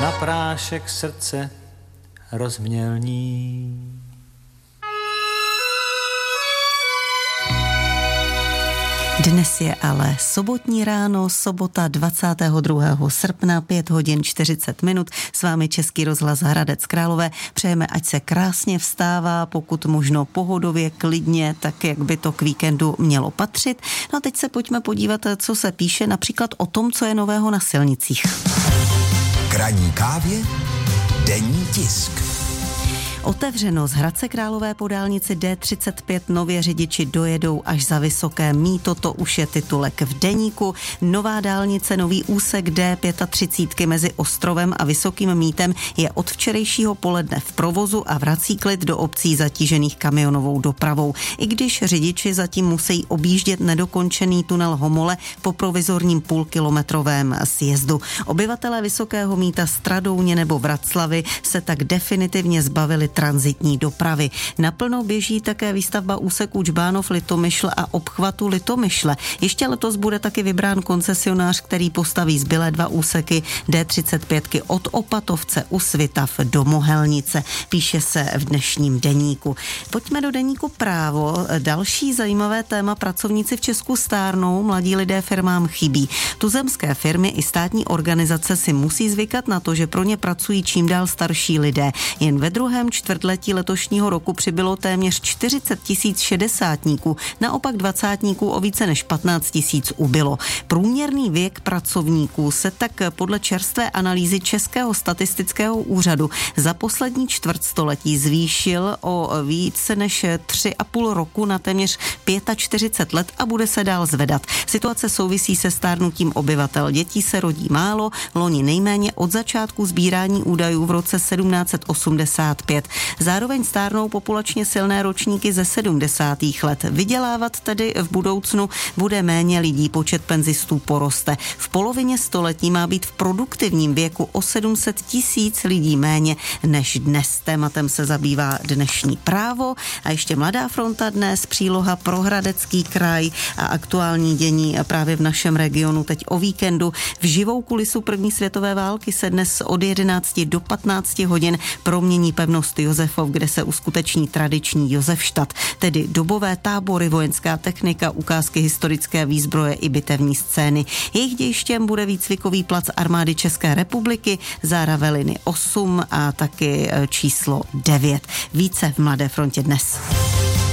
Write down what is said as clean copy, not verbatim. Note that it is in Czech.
na prášek srdce rozmělní. Dnes je ale sobotní ráno, sobota 22. srpna, 5 hodin 40 minut. S vámi Český rozhlas Hradec Králové. Přejeme, ať se krásně vstává, pokud možno pohodově, klidně, tak jak by to k víkendu mělo patřit. No a teď se pojďme podívat, co se píše například o tom, co je nového na silnicích. K ranní kávě denní tisk. Otevřeno z Hradce Králové po dálnici D35 nově řidiči dojedou až za Vysoké Mýto, to už je titulek v deníku. Nová dálnice, nový úsek D35 mezi Ostrovem a Vysokým Mýtem je od včerejšího poledne v provozu a vrací klid do obcí zatížených kamionovou dopravou. I když řidiči zatím musí objíždět nedokončený tunel Homole po provizorním půlkilometrovém sjezdu. Obyvatelé Vysokého Mýta, Stradouně nebo Vraclavy se tak definitivně zbavili tranzitní dopravy. Naplno běží také výstavba úseků Čbánov-Litomyšl a obchvatu Litomyšle. Ještě letos bude taky vybrán koncesionář, který postaví zbylé dva úseky D35 od Opatovce u Svitav do Mohelnice. Píše se v dnešním deníku. Pojďme do deníku Právo. Další zajímavé téma: pracovníci v Česku stárnou, mladí lidé firmám chybí. Tuzemské firmy i státní organizace si musí zvykat na to, že pro ně pracují čím dál starší lidé. Jen ve druhém čtvrtletí letošního roku přibylo téměř 40 000 šedesátníků, naopak dvacátníků o více než 15 000 ubylo. Průměrný věk pracovníků se tak podle čerstvé analýzy Českého statistického úřadu za poslední čtvrtstoletí zvýšil o více než 3,5 roku na téměř 45 let a bude se dál zvedat. Situace souvisí se stárnutím obyvatel. Dětí se rodí málo, loni nejméně od začátku sbírání údajů v roce 1785. Zároveň stárnou populačně silné ročníky ze 70. let. Vydělávat tedy v budoucnu bude méně lidí, počet penzistů poroste. V polovině století má být v produktivním věku o 700 000 lidí méně než dnes. Tématem se zabývá dnešní Právo a ještě Mladá fronta dnes, příloha pro Hradecký kraj a aktuální dění právě v našem regionu teď o víkendu. V živou kulisu první světové války se dnes od 11 do 15 hodin promění pevnost Josefov, kde se uskuteční tradiční Josefštát, tedy dobové tábory, vojenská technika, ukázky historické výzbroje i bitevní scény. Jejich dějištěm bude výcvikový plac armády České republiky, Zára Veliny 8 a taky číslo 9. Více v Mladé frontě dnes.